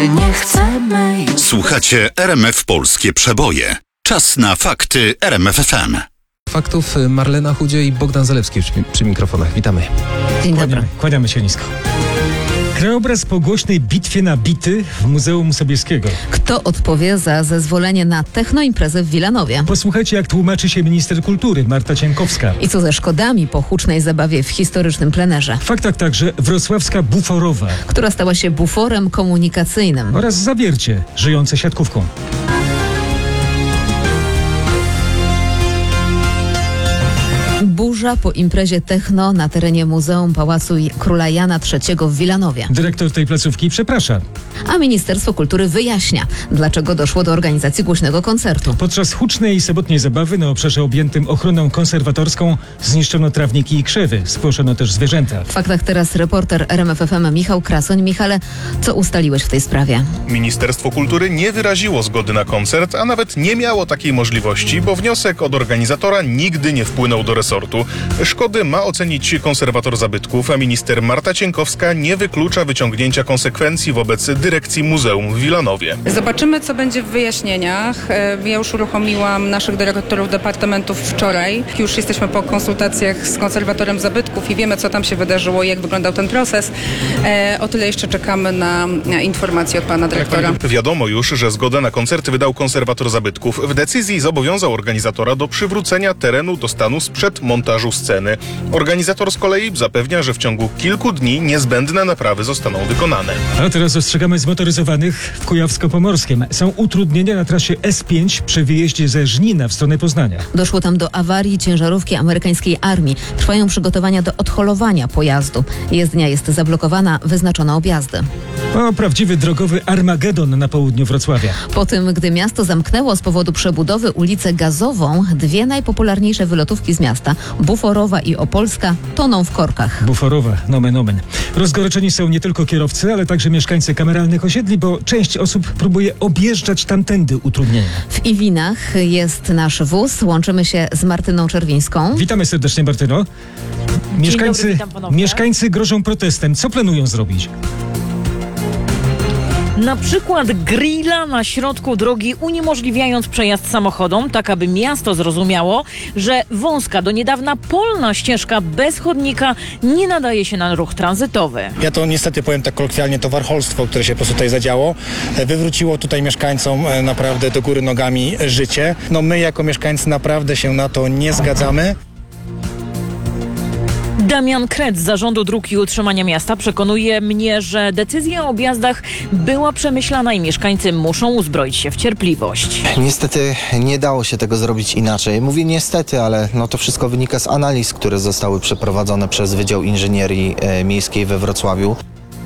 My nie chcemy już... Słuchacie RMF Polskie Przeboje. Czas na fakty RMF FM. Faktów Marlena Chudzie i Bogdan Zalewski przy mikrofonach. Witamy. Dzień dobry. Kłaniamy się nisko. Krajobraz po głośnej bitwie na bity w Muzeum Sobieskiego. Kto odpowie za zezwolenie na technoimprezę w Wilanowie? Posłuchajcie, jak tłumaczy się minister kultury Marta Cienkowska. I co ze szkodami po hucznej zabawie w historycznym plenerze? W faktach także wrocławska buforowa. Która stała się buforem komunikacyjnym. Oraz Zawiercie, żyjące siatkówką. Burza po imprezie techno na terenie Muzeum Pałacu Króla Jana III w Wilanowie. Dyrektor tej placówki przeprasza. A Ministerstwo Kultury wyjaśnia, dlaczego doszło do organizacji głośnego koncertu. Podczas hucznej sobotniej zabawy na obszarze objętym ochroną konserwatorską zniszczono trawniki i krzewy. Spłoszono też zwierzęta. W faktach teraz reporter RMF FM Michał Krasoń. Michale, co ustaliłeś w tej sprawie? Ministerstwo Kultury nie wyraziło zgody na koncert, a nawet nie miało takiej możliwości, bo wniosek od organizatora nigdy nie wpłynął do resortu. Szkody ma ocenić konserwator zabytków, a minister Marta Cienkowska nie wyklucza wyciągnięcia konsekwencji wobec dyrekcji Muzeum w Wilanowie. Zobaczymy, co będzie w wyjaśnieniach. Ja już uruchomiłam naszych dyrektorów departamentów wczoraj. Już jesteśmy po konsultacjach z konserwatorem zabytków i wiemy, co tam się wydarzyło i jak wyglądał ten proces. O tyle jeszcze czekamy na informacje od pana dyrektora. Wiadomo już, że zgodę na koncert wydał konserwator zabytków. W decyzji zobowiązał organizatora do przywrócenia terenu do stanu sprzed montażu sceny. Organizator z kolei zapewnia, że w ciągu kilku dni niezbędne naprawy zostaną wykonane. A teraz ostrzegamy zmotoryzowanych w Kujawsko-Pomorskiem. Są utrudnienia na trasie S5 przy wyjeździe ze Żnina w stronę Poznania. Doszło tam do awarii ciężarówki amerykańskiej armii. Trwają przygotowania do odholowania pojazdu. Jezdnia jest zablokowana, wyznaczono objazdy. O, prawdziwy drogowy Armagedon na południu Wrocławia. Po tym, gdy miasto zamknęło z powodu przebudowy ulicę Gazową, dwie najpopularniejsze wylotówki z miasta, Buforowa i Opolska, toną w korkach. Buforowa, nomen omen. Rozgoryczeni są nie tylko kierowcy, ale także mieszkańcy kameralnych osiedli, bo część osób próbuje objeżdżać tamtędy utrudnienia. W Iwinach jest nasz wóz. Łączymy się z Martyną Czerwińską. Witamy serdecznie, Martyno. Mieszkańcy grożą protestem. Co planują zrobić? Na przykład grilla na środku drogi, uniemożliwiając przejazd samochodom, tak aby miasto zrozumiało, że wąska, do niedawna polna ścieżka bez chodnika nie nadaje się na ruch tranzytowy. Ja to niestety powiem tak kolokwialnie, to warcholstwo, które się po prostu tutaj zadziało, wywróciło tutaj mieszkańcom naprawdę do góry nogami życie. No my jako mieszkańcy naprawdę się na to nie zgadzamy. Damian Kret z Zarządu Dróg i Utrzymania Miasta przekonuje mnie, że decyzja o objazdach była przemyślana i mieszkańcy muszą uzbroić się w cierpliwość. Niestety nie dało się tego zrobić inaczej. Mówię niestety, ale to wszystko wynika z analiz, które zostały przeprowadzone przez Wydział Inżynierii Miejskiej we Wrocławiu.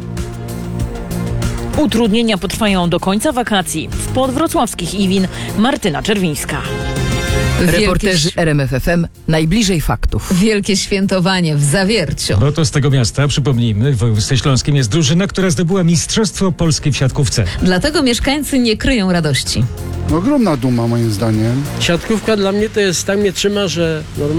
Utrudnienia potrwają do końca wakacji. W podwrocławskich Iwin Martyna Czerwińska. Reporterzy RMF FM najbliżej faktów. Wielkie świętowanie w Zawierciu. Bo to z tego miasta, przypomnijmy, w województwie śląskim jest drużyna, która zdobyła Mistrzostwo Polski w siatkówce. Dlatego mieszkańcy nie kryją radości. Ogromna duma moim zdaniem. Siatkówka dla mnie to jest, tak mnie trzyma, że normalnie